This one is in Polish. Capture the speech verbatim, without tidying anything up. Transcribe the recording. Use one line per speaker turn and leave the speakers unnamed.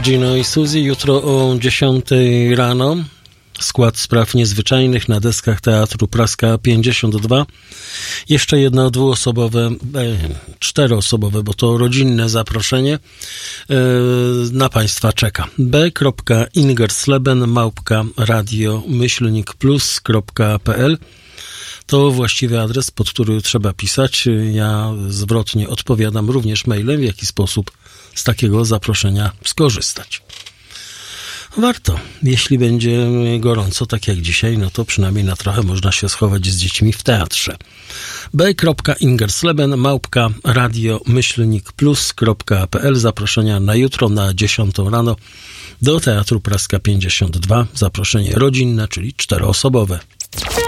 Gino i Suzy. Jutro o dziesiątej rano skład spraw nadzwyczajnych na deskach Teatru Praska pięćdziesiąt dwa. Jeszcze jedno dwuosobowe, e, czteroosobowe, bo to rodzinne zaproszenie e, na Państwa czeka. b.ingersleben małpka radio myślnik plus kropka p l. To właściwy adres, pod który trzeba pisać. Ja zwrotnie odpowiadam również mailem, w jaki sposób z takiego zaproszenia skorzystać. Warto. Jeśli będzie gorąco, tak jak dzisiaj, no to przynajmniej na trochę można się schować z dziećmi w teatrze. b.ingersleben małpka radio myślnik plus kropka p l. Zaproszenia na jutro na dziesiątą rano do Teatru Praska pięćdziesiąt dwa. Zaproszenie rodzinne, czyli czteroosobowe.